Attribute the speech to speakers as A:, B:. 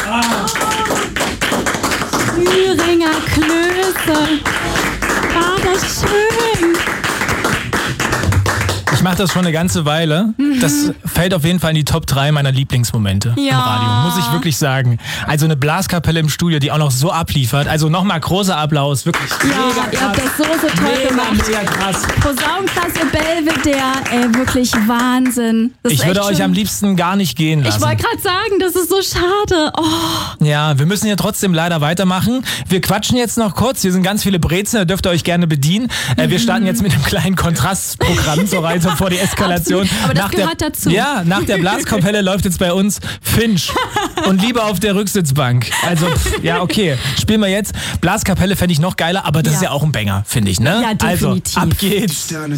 A: Thüringer Klöße. War das schön.
B: Ich mache das schon eine ganze Weile. Das fällt auf jeden Fall in die Top 3 meiner Lieblingsmomente im Radio, muss ich wirklich sagen. Also eine Blaskapelle im Studio, die auch noch so abliefert. Also nochmal großer Applaus, wirklich mega krass.
A: Ihr habt das so toll gemacht.
B: Mega krass.
A: Posaunenklasse Belvedere, wirklich Wahnsinn. Das
B: Ich würde euch am liebsten gar nicht gehen lassen.
A: Ich wollte gerade sagen, das ist so schade. Oh.
B: Ja, wir müssen ja trotzdem leider weitermachen. Wir quatschen jetzt noch kurz. Hier sind ganz viele Brezen, da dürft ihr euch gerne bedienen. Wir starten jetzt mit einem kleinen Kontrastprogramm zur Reise vor die Eskalation.
A: Absolut. Aber das gehört dazu.
B: Ja, nach der Blaskapelle läuft jetzt bei uns Finch und lieber auf der Rücksitzbank. Also, ja, okay. Spielen wir jetzt. Blaskapelle fände ich noch geiler, aber das ist ja auch ein Banger, finde ich, ne?
A: Ja, definitiv.
B: Also, ab geht's.